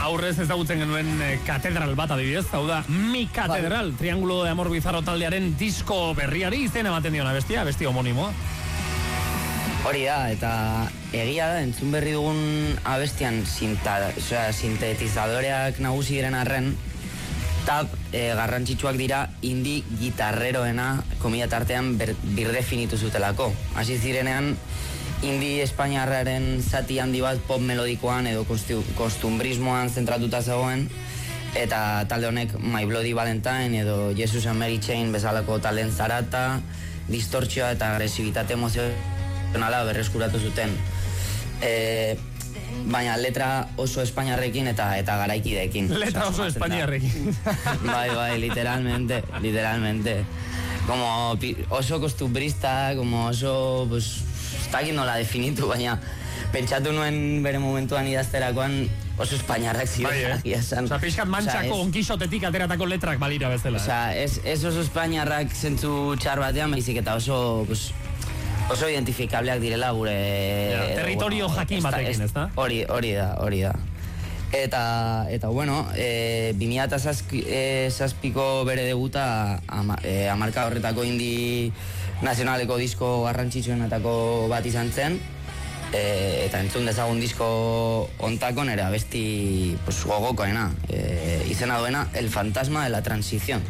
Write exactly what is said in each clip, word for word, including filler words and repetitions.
aurrez ezagutzen genuen eh, katedral bat adibidez, hau da, Mi Katedral, Triángulo de Amor Bizarro taldearen disko berriari izena ematen diona bestia, besti homonimoa. Hori da, eta egia da, entzun berri dugun abestian sinta, o sea, sintetizadoreak nagusi diren arren, tab e, garrantzitsuak dira indi gitarreroena komila tartean ber, birdefinitu zutelako. Hasi zirenean, indi espainiarraren zati handi bat pop melodikoan edo kostu, kostumbrismoan zentratuta zegoen, eta talde honek My Bloody Valentine edo Jesus and Mary Chain bezalako talen zarata, distortzioa eta agresibitate emozionala berreskuratu zuten. E, baina letra oso espainiarrekin eta eta garaikideekin. Letra oso espainiarrekin. Bai, bai, literalmente, literalmente. Como oso kostumbrista, como oso, pues, ez dakit nola definitu, baina pentsatu nuen bere momentuan idazterakoan oso espainiarrak ziren. Bai, eh? Osa, pixkat mantxako o sea, onkisotetik ateratako letrak balira bezala. Osa, ez, ez oso espainiarrak zentzu txar batean, baizik eta oso, pues, oso identifikableak direla gure... Ja, territorio bueno, jakin batekin, ez da? Hori, hori da, hori da. Eta, eta bueno, e, bi mila zazpiko bere debuta ama, e, amarka horretako indi nazionaleko disko garrantzitsuenetako bat izan zen, e, eta entzun dezagun disko ontako nere abesti pues, gogokoena, e, izena duena El Fantasma de la Transición.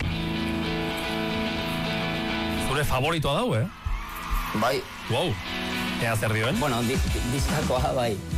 Zure favoritoa dau, eh? Bai. Wow. Ea zer dioen? Bueno, di, diskakoa, bai.